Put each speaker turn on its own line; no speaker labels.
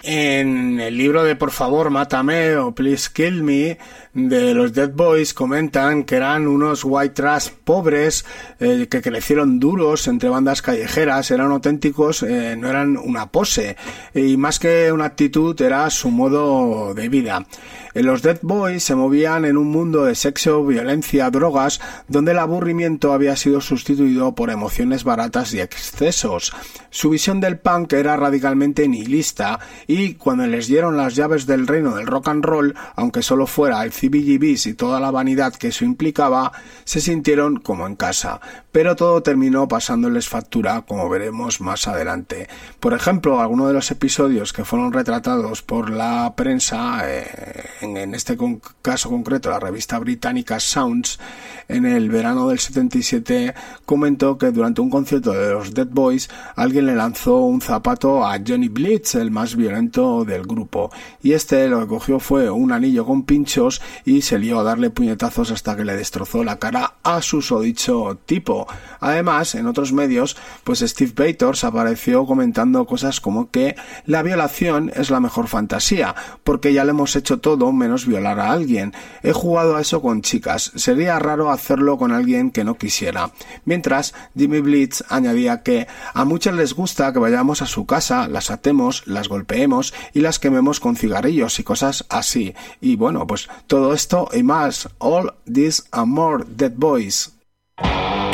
En el libro de Por favor, mátame o Please Kill Me de los Dead Boys comentan que eran unos white trash pobres que crecieron duros entre bandas callejeras, eran auténticos, no eran una pose, y más que una actitud era su modo de vida. Los Dead Boys se movían en un mundo de sexo, violencia, drogas, donde el aburrimiento había sido sustituido por emociones baratas y excesos. Su visión del punk era radicalmente nihilista, y cuando les dieron las llaves del reino del rock and roll, aunque solo fuera el CBGBs y toda la vanidad que eso implicaba, se sintieron como en casa. Pero todo terminó pasándoles factura, como veremos más adelante. Por ejemplo, algunos de los episodios que fueron retratados por la prensa, en este caso concreto la revista británica Sounds, en el verano del 77, comentó que durante un concierto de los Dead Boys alguien le lanzó un zapato a Johnny Blitz, el más violento del grupo, y este lo que cogió fue un anillo con pinchos y se lió a darle puñetazos hasta que le destrozó la cara a susodicho tipo. Además, en otros medios, pues Steve Bators apareció comentando cosas como que la violación es la mejor fantasía, porque ya le hemos hecho todo menos violar a alguien. He jugado a eso con chicas, sería raro hacerlo con alguien que no quisiera. Mientras, Jimmy Blitz añadía que a muchas les gusta que vayamos a su casa, las atemos, las golpeemos y las quememos con cigarrillos y cosas así. Y bueno, pues todo esto y más, all this and more, Dead Boys.